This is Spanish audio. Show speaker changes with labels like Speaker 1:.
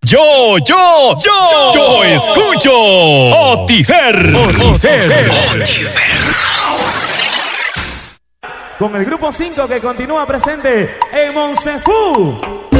Speaker 1: Yo escucho Otifer.
Speaker 2: Con el grupo 5 que continúa presente en Monsefú.